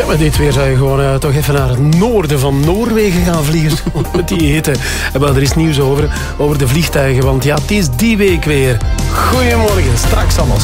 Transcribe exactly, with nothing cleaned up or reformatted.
met dit weer zou je gewoon uh, toch even naar het noorden van Noorwegen gaan vliegen. Met die hitte. En wel, er is nieuws over, over de vliegtuigen. Want ja, het is die week weer. Goedemorgen, straks allemaal.